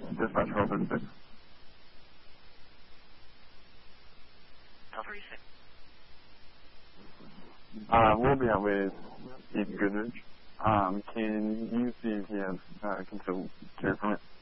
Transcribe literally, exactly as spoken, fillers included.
Dispatch twelve thirty-six. twelve thirty-six. Uh, we'll be out with Steve Goodrich. Um, can you see if he has uh, concealed carry permit?